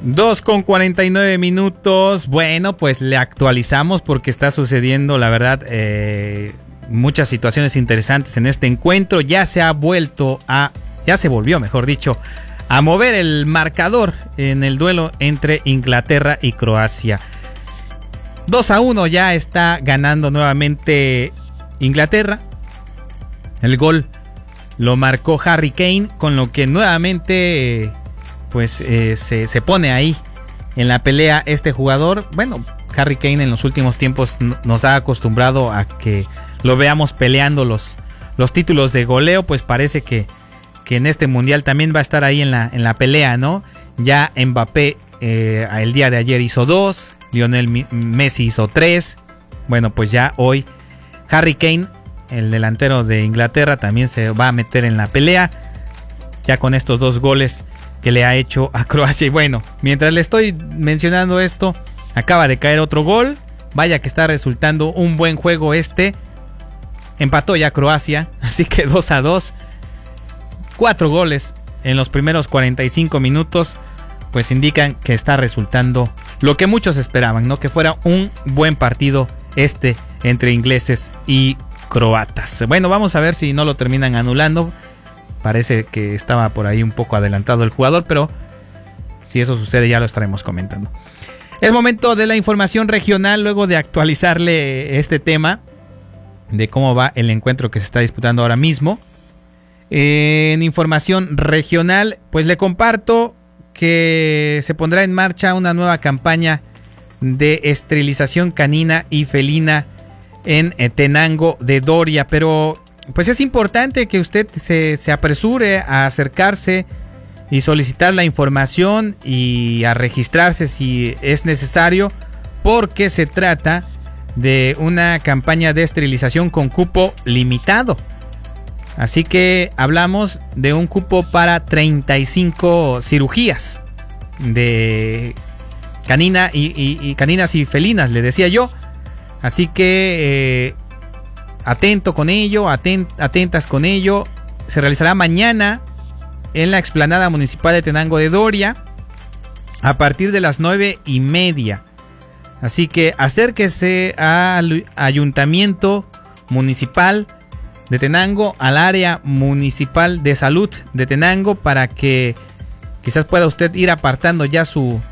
2:49. Bueno, pues le actualizamos porque está sucediendo, la verdad, muchas situaciones interesantes en este encuentro. Ya se volvió, mejor dicho, a mover el marcador en el duelo entre Inglaterra y Croacia. 2-1 ya está ganando nuevamente Inglaterra. El gol lo marcó Harry Kane, con lo que nuevamente se pone ahí en la pelea este jugador. Bueno, Harry Kane en los últimos tiempos nos ha acostumbrado a que lo veamos peleando los títulos de goleo. Pues parece que en este mundial también va a estar ahí en la pelea, ¿no? Ya Mbappé el día de ayer hizo 2, Lionel Messi hizo 3. Bueno, pues ya hoy Harry Kane, el delantero de Inglaterra, también se va a meter en la pelea, ya con estos 2 goles que le ha hecho a Croacia. Y bueno, mientras le estoy mencionando esto, acaba de caer otro gol. Vaya que está resultando un buen juego este. Empató ya Croacia, así que 2-2. 4 goles en los primeros 45 minutos, pues indican que está resultando lo que muchos esperaban, ¿no? Que fuera un buen partido este entre ingleses y croatas. Bueno, vamos a ver si no lo terminan anulando. Parece que estaba por ahí un poco adelantado el jugador, pero si eso sucede ya lo estaremos comentando. Es momento de la información regional, luego de actualizarle este tema de cómo va el encuentro que se está disputando ahora mismo. En información regional, pues le comparto que se pondrá en marcha una nueva campaña de esterilización canina y felina en Tenango de Doria, pero pues es importante que usted se apresure a acercarse y solicitar la información y a registrarse si es necesario, porque se trata de una campaña de esterilización con cupo limitado. Así que hablamos de un cupo para 35 cirugías de caninas y felinas, le decía yo. Así que atento con ello, atentas con ello. Se realizará mañana en la explanada municipal de Tenango de Doria a partir de las 9:30. Así que acérquese al Ayuntamiento Municipal de Tenango, al área municipal de salud de Tenango, para que quizás pueda usted ir apartando ya su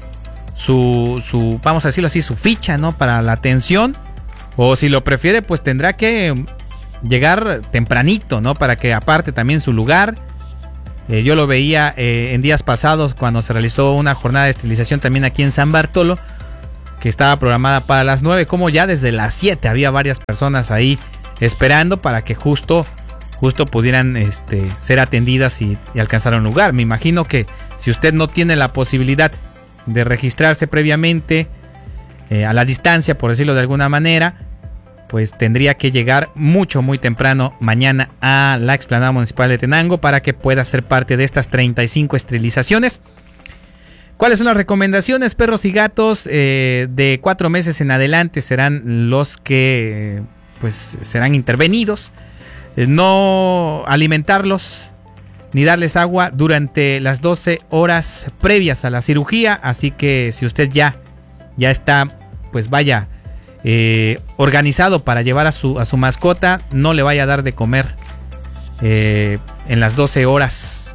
vamos a decirlo así, su ficha, ¿no? Para la atención. O si lo prefiere, pues tendrá que llegar tempranito, ¿no? Para que aparte también su lugar. Yo lo veía en días pasados cuando se realizó una jornada de esterilización también aquí en San Bartolo, que estaba programada para las 9, como ya desde las 7 había varias personas ahí esperando para que justo pudieran ser atendidas y alcanzar un lugar. Me imagino que si usted no tiene la posibilidad de registrarse previamente a la distancia, por decirlo de alguna manera, pues tendría que llegar muy temprano mañana a la explanada municipal de Tenango para que pueda ser parte de estas 35 esterilizaciones. ¿Cuáles son las recomendaciones? Perros y gatos de 4 meses en adelante serán los que pues serán intervenidos. No alimentarlos ni darles agua durante las 12 horas previas a la cirugía. Así que si usted ya está, pues vaya organizado para llevar a su mascota, no le vaya a dar de comer en las 12 horas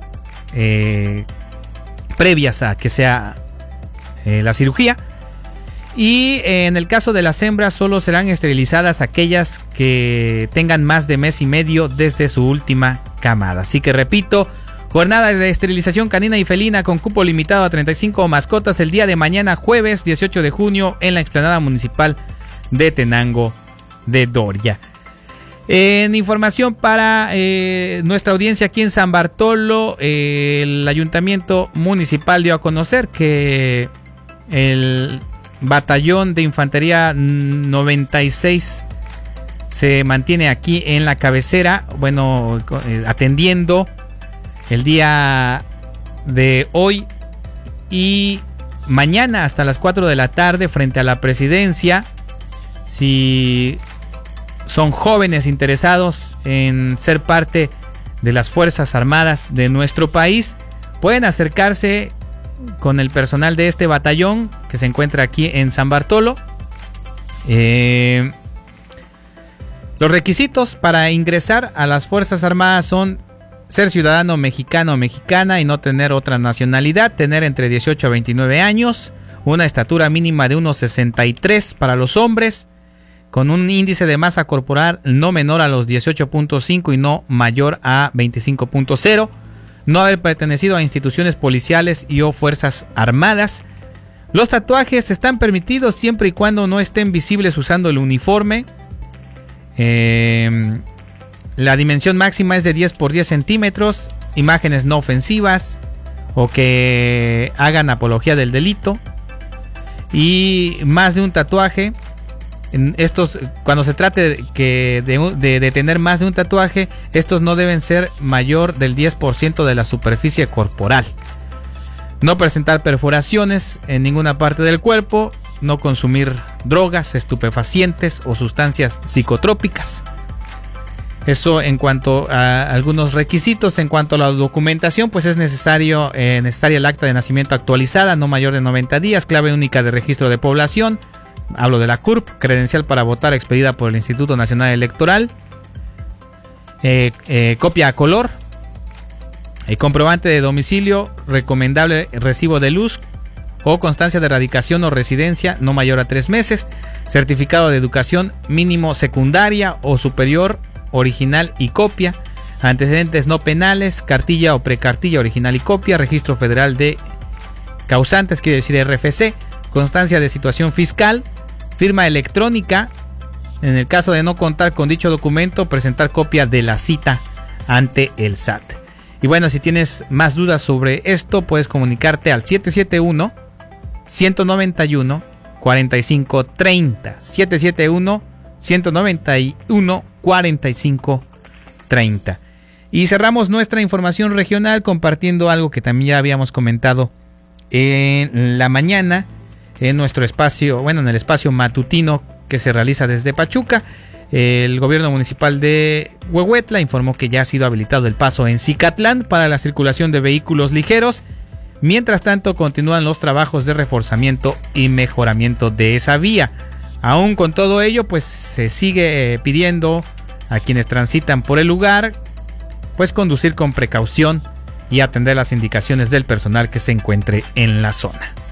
previas a que sea la cirugía. Y en el caso de las hembras, solo serán esterilizadas aquellas que tengan más de mes y medio desde su última camada. Así que repito, jornada de esterilización canina y felina con cupo limitado a 35 mascotas el día de mañana, jueves 18 de junio, en la explanada municipal de Tenango de Doria. En información para nuestra audiencia aquí en San Bartolo, el ayuntamiento municipal dio a conocer que el batallón de infantería 96 se mantiene aquí en la cabecera, bueno, atendiendo el día de hoy y mañana hasta las 4 de la tarde frente a la presidencia. Si son jóvenes interesados en ser parte de las Fuerzas Armadas de nuestro país, pueden acercarse con el personal de este batallón que se encuentra aquí en San Bartolo. Los requisitos para ingresar a las Fuerzas Armadas son ser ciudadano mexicano o mexicana y no tener otra nacionalidad, tener entre 18 a 29 años, una estatura mínima de 1,63 para los hombres, con un índice de masa corporal no menor a los 18.5 y no mayor a 25.0, no haber pertenecido a instituciones policiales y o fuerzas armadas. Los tatuajes están permitidos siempre y cuando no estén visibles usando el uniforme. La dimensión máxima es de 10 por 10 centímetros, imágenes no ofensivas o que hagan apología del delito, y más de un tatuaje. Estos, cuando se trate de tener más de un tatuaje, estos no deben ser mayor del 10% de la superficie corporal. No presentar perforaciones en ninguna parte del cuerpo, no consumir drogas, estupefacientes o sustancias psicotrópicas. Eso en cuanto a algunos requisitos. En cuanto a la documentación, pues es necesaria el acta de nacimiento actualizada, no mayor de 90 días, clave única de registro de población, hablo de la CURP, credencial para votar expedida por el Instituto Nacional Electoral, copia a color, comprobante de domicilio, recomendable recibo de luz o constancia de radicación o residencia no mayor a 3 meses, certificado de educación mínimo secundaria o superior original y copia, antecedentes no penales, cartilla o precartilla original y copia, registro federal de causantes, quiere decir RFC, constancia de situación fiscal, firma electrónica. En el caso de no contar con dicho documento, presentar copia de la cita ante el SAT. Y bueno, si tienes más dudas sobre esto, puedes comunicarte al 771-191-4530. 771-191-4530. Y cerramos nuestra información regional compartiendo algo que también ya habíamos comentado en la mañana en nuestro espacio, bueno, en el espacio matutino que se realiza desde Pachuca. El gobierno municipal de Huehuetla informó que ya ha sido habilitado el paso en Cicatlán para la circulación de vehículos ligeros. Mientras tanto, continúan los trabajos de reforzamiento y mejoramiento de esa vía. Aún con todo ello, pues se sigue pidiendo a quienes transitan por el lugar, pues conducir con precaución y atender las indicaciones del personal que se encuentre en la zona.